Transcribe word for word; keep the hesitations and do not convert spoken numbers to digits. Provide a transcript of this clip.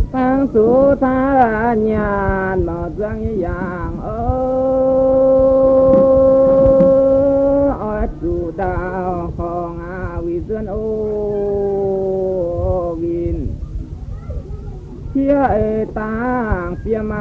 tăng số tha nhàn mà giang yang ơ ở chủ đạo hong a vi dân ô vin chia tang phía